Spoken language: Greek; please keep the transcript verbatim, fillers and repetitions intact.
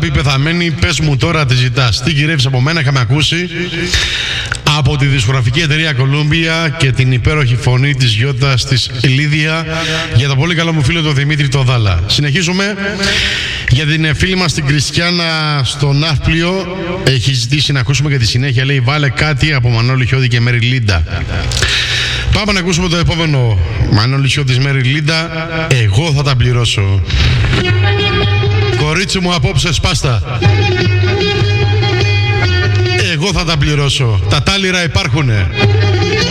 αγάπη πεθαμένη, πες μου τώρα τι ζητάς. Τι γυρεύεις από μένα, είχαμε ακούσει από τη δισκογραφική εταιρεία Columbia και την υπέροχη φωνή της γιώτας της Λίδια για το πολύ καλό μου φίλο τον Δημήτρη το Δάλα. Συνεχίζουμε για την φίλη μας την Κριστιάνα στο Ναύπλιο. Έχει ζητήσει να ακούσουμε και τη συνέχεια, λέει βάλε κάτι από Μανώλη Χιώδη και Μέρη Λίντα. Πάμε να ακούσουμε το επόμενο Μανώλη Χιώδης Μέρη Λίντα. Εγώ θα τα πληρώσω. Κορίτσι μου απόψε σπάστα. Εγώ θα τα πληρώσω. Τα τάλιρα υπάρχουνε.